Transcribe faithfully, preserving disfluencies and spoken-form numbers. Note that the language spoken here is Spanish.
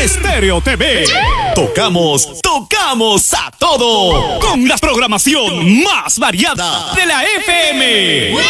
Estéreo T V. Tocamos, tocamos a todo. Con la programación más variada de la F M.